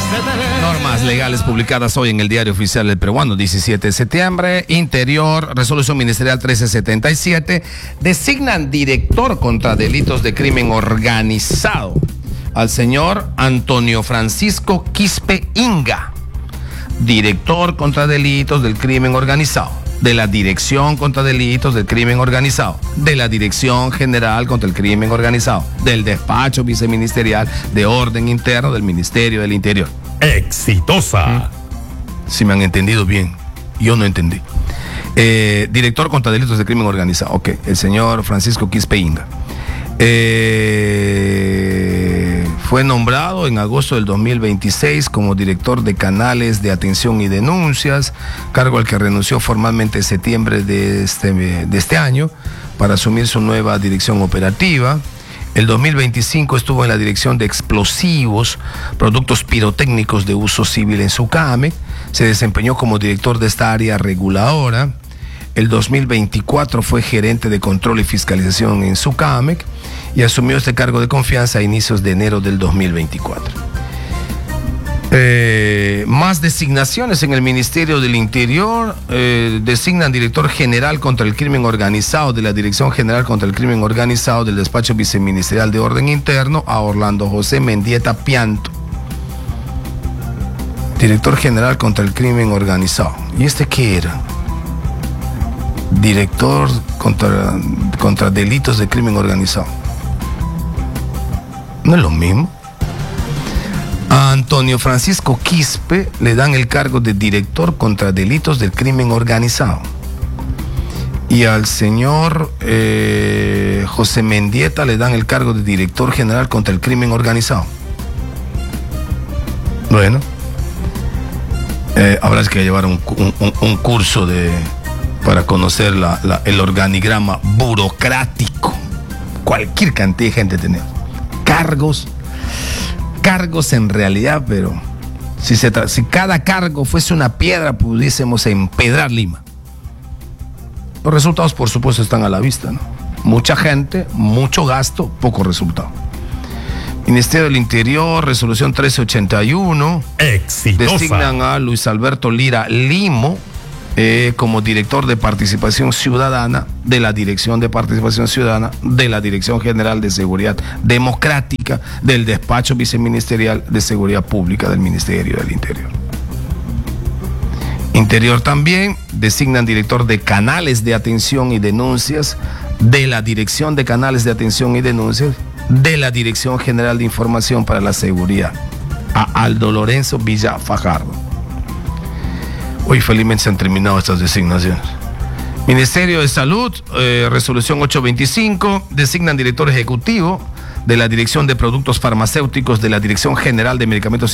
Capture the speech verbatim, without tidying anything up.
Normas legales publicadas hoy en el Diario Oficial del Peruano, diecisiete de septiembre. Interior, resolución ministerial trece setenta y siete. Designan director contra delitos de crimen organizado al señor Antonio Francisco Quispe Inga, director contra delitos del crimen organizado, de la Dirección contra Delitos del Crimen Organizado, de la Dirección General contra el Crimen Organizado, del Despacho Viceministerial de Orden Interno del Ministerio del Interior. Exitosa. Si me han entendido bien, yo no entendí. Eh, director contra Delitos del Crimen Organizado, ok, el señor Francisco Quispe Inga. Eh, fue nombrado en agosto del dos mil veintiséis como director de canales de atención y denuncias, cargo al que renunció formalmente en septiembre de este, de este año para asumir su nueva dirección operativa. El dos mil veinticinco estuvo en la dirección de explosivos, productos pirotécnicos de uso civil en Sucame. Se desempeñó como director de esta área reguladora. El dos mil veinticuatro fue gerente de control y fiscalización en Sucamec y asumió este cargo de confianza a inicios de enero del dos mil veinticuatro. Eh, más designaciones en el Ministerio del Interior. Eh, designan director general contra el crimen organizado de la Dirección General contra el Crimen Organizado del Despacho Viceministerial de Orden Interno a Orlando José Mendieta Pianto, director general contra el crimen organizado. ¿Y este qué era? Director contra, contra delitos de crimen organizado. ¿No es lo mismo? A Antonio Francisco Quispe le dan el cargo de director contra delitos del crimen organizado. Y al señor eh, José Mendieta le dan el cargo de director general contra el crimen organizado. Bueno, eh, habrá que llevar un, un, un curso de... para conocer la, la, el organigrama burocrático. Cualquier cantidad de gente tenemos. Cargos, cargos en realidad, pero si, se tra- si cada cargo fuese una piedra, pudiésemos empedrar Lima. Los resultados, por supuesto, están a la vista, ¿no? Mucha gente, mucho gasto, poco resultado. Ministerio del Interior, resolución trece ochenta y uno. Exitosa. Designan a Luis Alberto Lira Limo Eh, como director de participación ciudadana de la Dirección de Participación Ciudadana de la Dirección General de Seguridad Democrática del Despacho Viceministerial de Seguridad Pública del Ministerio del Interior. Interior también designan director de canales de atención y denuncias de la Dirección de Canales de Atención y Denuncias de la Dirección General de Información para la Seguridad a Aldo Lorenzo Villa Fajardo. Hoy felizmente se han terminado estas designaciones. Ministerio de Salud, eh, resolución ochocientos veinticinco, designan director ejecutivo de la Dirección de Productos Farmacéuticos de la Dirección General de Medicamentos